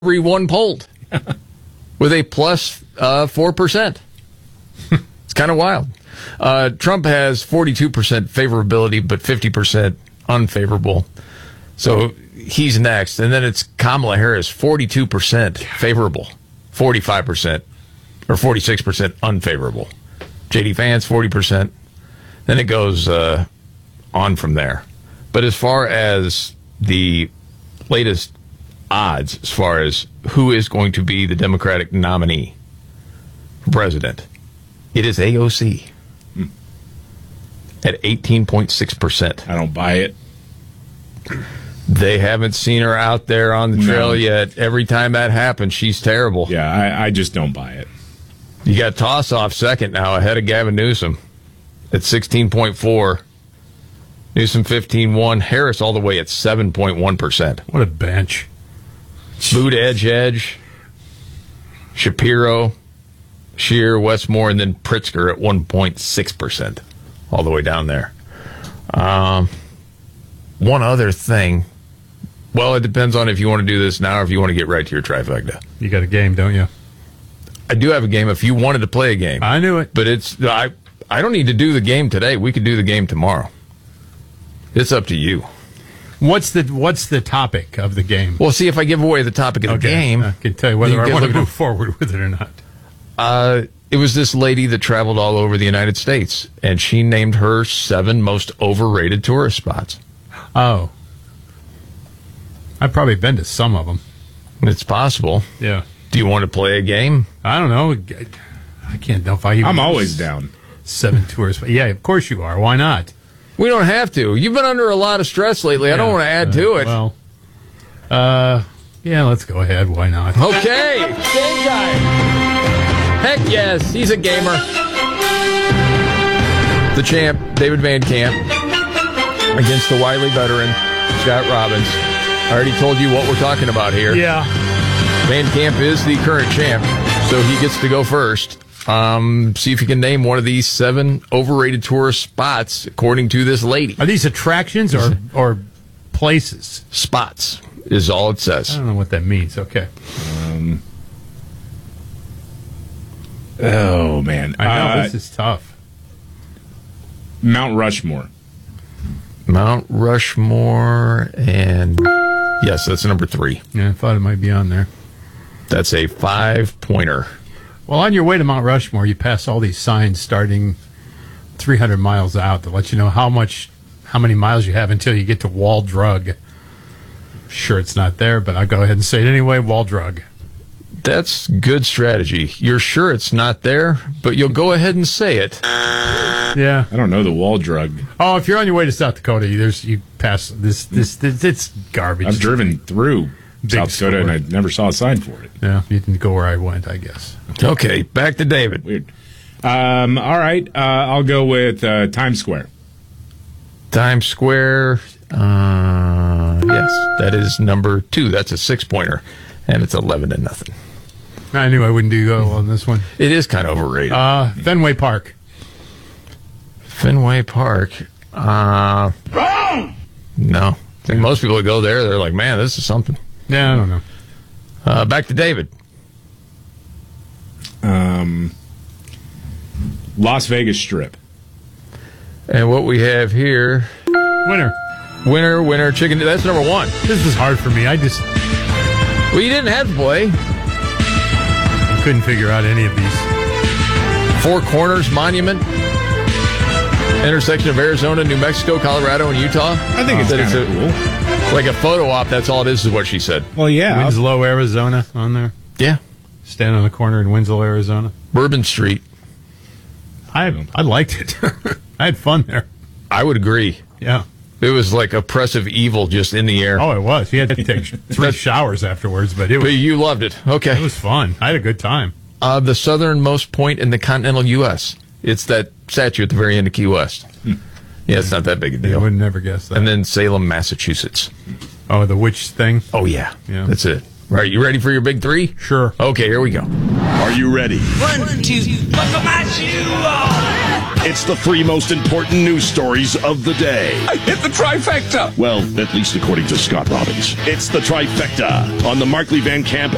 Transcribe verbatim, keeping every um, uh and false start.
everyone polled with a plus uh, four percent. It's kind of wild. Uh, Trump has forty-two percent favorability, but fifty percent unfavorable. So he's next. And then it's Kamala Harris, forty-two percent favorable, forty-five percent or forty-six percent unfavorable. J D Vance, forty percent. Then it goes uh, on from there. But as far as the latest odds, as far as who is going to be the Democratic nominee for president, it is A O C hmm. at eighteen point six percent. I don't buy it. They haven't seen her out there on the trail no. yet. Every time that happens, she's terrible. Yeah, I, I just don't buy it. You got Tossoff second now, ahead of Gavin Newsom at sixteen point four. Newsom fifteen point one. Harris all the way at seven point one percent. What a bench. Boot Edge Edge, Shapiro, Scheer, Westmore, and then Pritzker at one point six percent. All the way down there. Um, one other thing. Well, it depends on if you want to do this now or if you want to get right to your trifecta. You got a game, don't you? I do have a game if you wanted to play a game. I knew it. But it's I, I don't need to do the game today. We could do the game tomorrow. It's up to you. What's the What's the topic of the game? Well, see if I give away the topic of okay. the game. I can tell you whether you I want to looking... move forward with it or not. Uh, it was this lady that traveled all over the United States, and she named her seven most overrated tourist spots. Oh. I've probably been to some of them. It's possible. Yeah. Do you want to play a game? I don't know. I can't know if I even... I'm always down. Seven tourists. Yeah, of course you are. Why not? We don't have to. You've been under a lot of stress lately. Yeah, I don't want to add uh, to it. Well, uh, yeah, let's go ahead. Why not? Okay. Game time. Heck yes. He's a gamer. The champ, David Van Camp, against the wily veteran, Scott Robbins. I already told you what we're talking about here. Yeah. Van Camp is the current champ, so he gets to go first. Um, see if you can name one of these seven overrated tourist spots, according to this lady. Are these attractions or, or places? Spots is all it says. I don't know what that means. Okay. Um, oh, man. I know, uh, this is tough. Mount Rushmore. Mount Rushmore, and yes, that's number three. Yeah, I thought it might be on there. That's a five-pointer. Well, on your way to Mount Rushmore, you pass all these signs starting three hundred miles out to let you know how much, how many miles you have until you get to Wall Drug. Sure, it's not there, but I'll go ahead and say it anyway, Wall Drug. That's good strategy. You're sure it's not there, but you'll go ahead and say it. Yeah. I don't know the Wall Drug. Oh, if you're on your way to South Dakota, there's you pass this, this, this it's garbage. I've driven through Big South Dakota, store. and I never saw a sign for it. Yeah, you didn't go where I went, I guess. Okay, back to David. Weird. Um, all right, uh, I'll go with uh, Times Square. Times Square, uh, yes, that is number two. That's a six-pointer, and it's eleven to nothing. I knew I wouldn't do well on this one. It is kind of overrated. Uh, Fenway Park. Fenway Park. Uh, Wrong! No. I think most people that go there, they're like, man, this is something. Yeah, I don't know. Uh, back to David. Um, Las Vegas Strip. And what we have here... Winner. Winner, winner, chicken... That's number one. This was hard for me. I just... Well, you didn't have to play. I couldn't figure out any of these. Four Corners Monument. Intersection of Arizona, New Mexico, Colorado, and Utah. I think it's That kind is of cool. Like a photo op, that's all it is, is what she said. Well, yeah. Winslow, Arizona on there. Yeah. Stand on the corner in Winslow, Arizona. Bourbon Street. I I liked it. I had fun there. I would agree. Yeah. It was like oppressive evil just in the air. Oh, it was. He had to take three showers afterwards, but it was, But you loved it. Okay. it was fun. I had a good time. Uh, the southernmost point in the continental U S It's that statue at the very end of Key West. Hmm. Yeah, it's not that big a I deal. would never guess that. And then Salem, Massachusetts. Oh, the witch thing? Oh, yeah. Yeah. That's it. Right, you ready for your big three? Sure. Okay, here we go. Are you ready? One, two, buckle my shoe on. It's the three most important news stories of the day. I hit the trifecta. Well, at least according to Scott Robbins. It's the trifecta on the Markley Van Camp